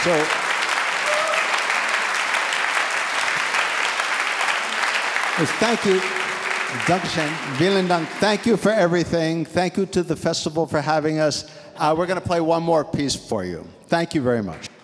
Thank you. Dankeschön. Vielen Dank. Thank you for everything. Thank you to the festival for having us. We're going to play one more piece for you. Thank you very much.